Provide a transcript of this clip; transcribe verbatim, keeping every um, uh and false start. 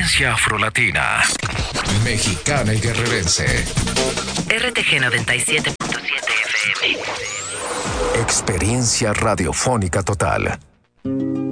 experiencia afrolatina, mexicana y guerrerense. R T G noventa y siete punto siete F M. Experiencia radiofónica total.